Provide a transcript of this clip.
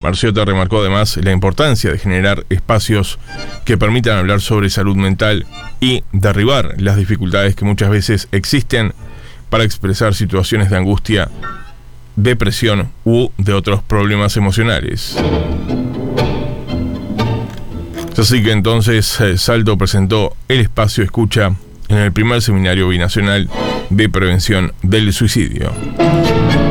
Marciota remarcó además la importancia de generar espacios que permitan hablar sobre salud mental y derribar las dificultades que muchas veces existen para expresar situaciones de angustia, depresión u de otros problemas emocionales. Así que entonces Salto presentó el espacio Escucha en el primer seminario binacional de prevención del suicidio.